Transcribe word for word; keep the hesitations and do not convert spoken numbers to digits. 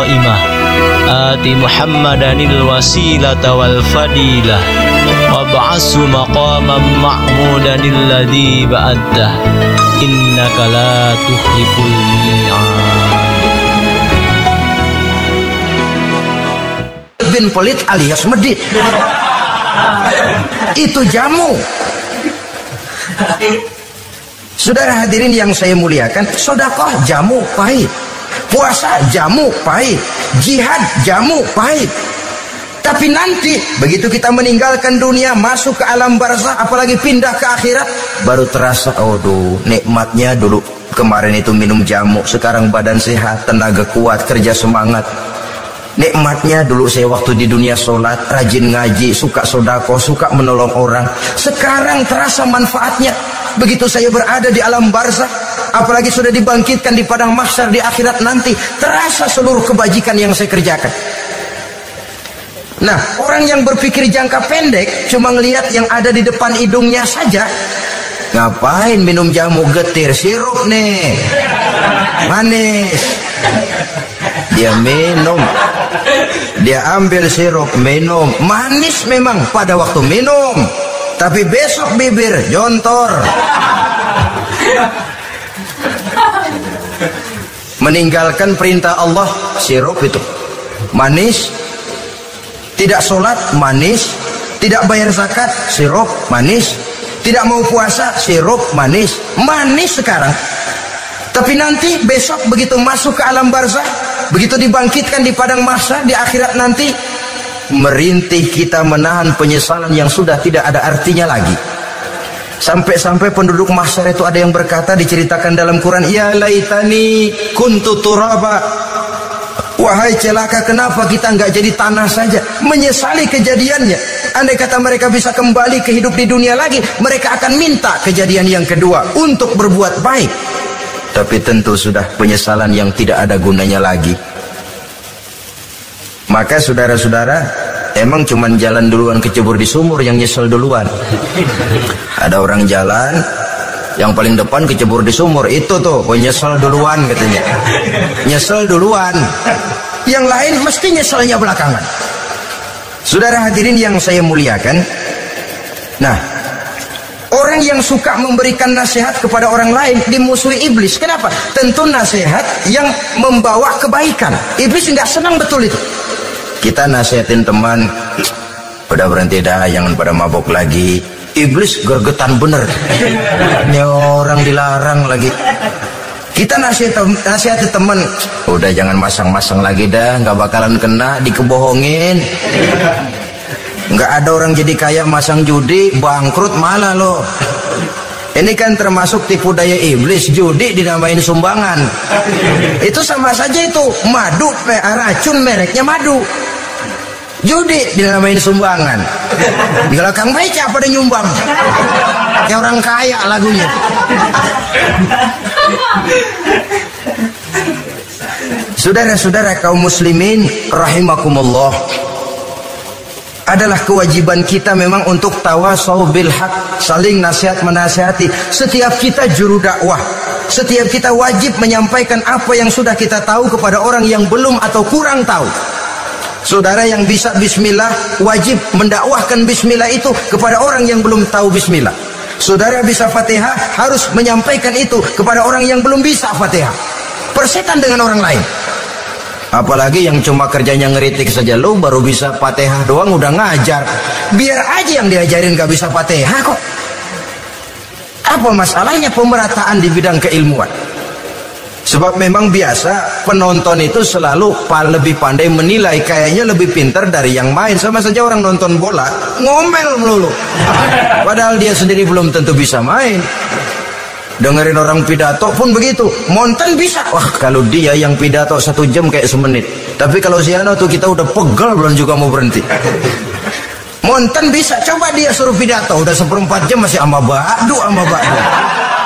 qa'imah ati Muhammadanil wasilata wal fadilah wab'ashu maqaman ma'mudanil ladzi ba'addah innaka la tukhliful mi'ad. Bin pelit alias medit itu jamu. Saudara hadirin yang saya muliakan, sedekah jamu pahit, puasa jamu pahit, jihad jamu pahit. Tapi nanti begitu kita meninggalkan dunia, masuk ke alam barzakh, apalagi pindah ke akhirat, baru terasa, aduh nikmatnya dulu kemarin itu minum jamu, sekarang badan sehat, tenaga kuat, kerja semangat. Nikmatnya dulu saya waktu di dunia sholat, rajin ngaji, suka sodako, suka menolong orang. Sekarang terasa manfaatnya begitu saya berada di alam barzakh, apalagi sudah dibangkitkan di padang mahsyar di akhirat nanti, terasa seluruh kebajikan yang saya kerjakan. Nah, orang yang berpikir jangka pendek cuma ngelihat yang ada di depan hidungnya saja. Ngapain minum jamu, getir sirup nih manis, dia minum, dia ambil sirup minum, manis memang pada waktu minum, tapi besok bibir jontor. Meninggalkan perintah Allah, sirup itu manis. Tidak sholat, manis. Tidak bayar zakat, sirup manis. Tidak mau puasa, sirup manis. Manis sekarang. Tapi nanti besok begitu masuk ke alam barzakh, begitu dibangkitkan di padang mahsyar di akhirat nanti, merintih kita menahan penyesalan yang sudah tidak ada artinya lagi. Sampai-sampai penduduk mahsyar itu ada yang berkata, diceritakan dalam Quran, ya laitani kuntu turaba. Wahai celaka, kenapa kita nggak jadi tanah saja? Menyesali kejadiannya. Andai kata mereka bisa kembali ke hidup di dunia lagi, mereka akan minta kejadian yang kedua untuk berbuat baik. Tapi tentu sudah penyesalan yang tidak ada gunanya lagi. Maka saudara-saudara, emang cuman jalan duluan kecebur di sumur yang nyesel duluan. Ada orang jalan, yang paling depan kecebur di sumur, itu tuh nyesel duluan katanya. Nyesel duluan. Yang lain mesti nyeselnya belakangan. Saudara hadirin yang saya muliakan, nah, orang yang suka memberikan nasihat kepada orang lain dimusuhi iblis. Kenapa? Tentu nasihat yang membawa kebaikan. Iblis nggak senang betul itu. Kita nasihatin teman, udah berhenti dah, jangan pada mabok lagi. Iblis gergetan bener. Ini orang dilarang lagi. Kita nasihat nasihati teman, udah jangan masang-masang lagi dah, nggak bakalan kena, dikebohongin. Nggak ada orang jadi kaya masang judi, bangkrut malah loh. Ini kan termasuk tipu daya iblis, judi dinamain sumbangan. Itu sama saja itu madu, racun mereknya madu. Judi dinamain sumbangan. Di belakang beca pada nyumbang. Kayak orang kaya lagunya. Saudara-saudara kaum muslimin rahimakumullah, adalah kewajiban kita memang untuk tawasau bil haq, saling nasihat menasihati. Setiap kita juru dakwah, setiap kita wajib menyampaikan apa yang sudah kita tahu kepada orang yang belum atau kurang tahu. Saudara yang bisa bismillah wajib mendakwahkan bismillah itu kepada orang yang belum tahu bismillah. Saudara bisa Fatihah harus menyampaikan itu kepada orang yang belum bisa Fatihah. Persetan dengan orang lain. Apalagi yang cuma kerjanya ngeritik saja, lo baru bisa Fatihah doang udah ngajar. Biar aja yang diajarin gak bisa Fatihah kok. Apa masalahnya pemerataan di bidang keilmuan? Sebab memang biasa penonton itu selalu lebih pandai menilai, kayaknya lebih pintar dari yang main. Sama saja orang nonton bola ngomel melulu, padahal dia sendiri belum tentu bisa main. Dengerin orang pidato pun begitu, monten bisa. Wah, kalau dia yang pidato satu jam kayak semenit. Tapi kalau si Ano tuh kita udah pegel belum juga mau berhenti. Monten bisa, coba dia suruh pidato udah seperempat jam masih ama badu ama badu.